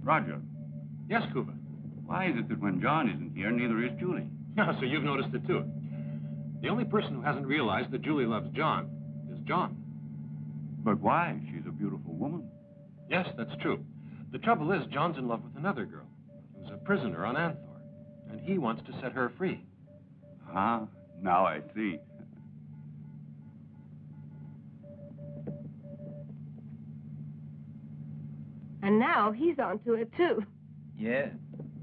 Roger, Yes, Cooper. why is it that when John isn't here, neither is Julie? So you've noticed it, too. The only person who hasn't realized that Julie loves John is John. But why? She's a beautiful woman. Yes, that's true. The trouble is, John's in love with another girl who's a prisoner on Anthor, and he wants to set her free. Ah, now I see. And now he's onto it, too. Yeah,